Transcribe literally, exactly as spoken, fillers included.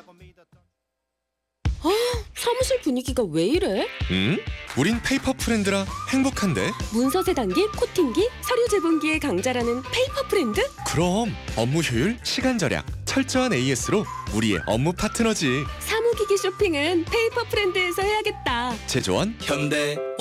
사무실 분위기가 왜 이래? 응? 우린 페이퍼 프렌드라 행복한데? 문서 세단기, 코팅기, 서류 제본기의 강자라는 페이퍼 프렌드? 그럼 업무 효율, 시간 절약, 철저한 에이에스로 우리의 업무 파트너지. 사무기기 쇼핑은 페이퍼 프렌드에서 해야겠다. 제조원 현대